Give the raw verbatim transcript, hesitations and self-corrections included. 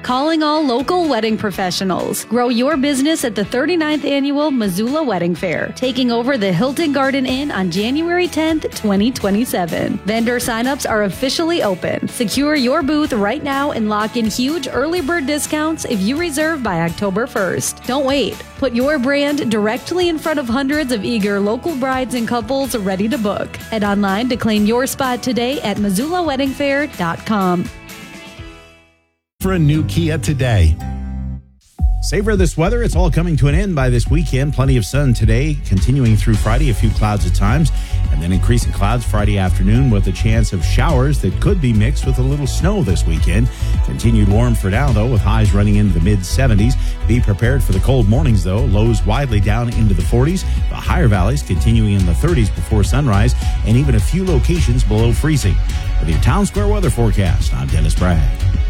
Calling all local wedding professionals. Grow your business at the thirty-ninth Annual Missoula Wedding Fair, taking over the Hilton Garden Inn on January tenth, twenty twenty-seven. Vendor signups are officially open. Secure your booth right now and lock in huge early bird discounts if you reserve by October first. Don't wait. Put your brand directly in front of hundreds of eager local brides and couples ready to book. Head online to claim your spot today at missoula wedding fair dot com. For a new Kia today. Savor this weather. It's all coming to an end by this weekend. Plenty of sun today, continuing through Friday, a few clouds at times, and then increasing clouds Friday afternoon with a chance of showers that could be mixed with a little snow this weekend. Continued warm for now, though, with highs running into the mid seventies. Be prepared for the cold mornings, though. Lows widely down into the forties. The higher valleys continuing in the thirties before sunrise, and even a few locations below freezing. With your Town Square weather forecast, I'm Dennis Bragg.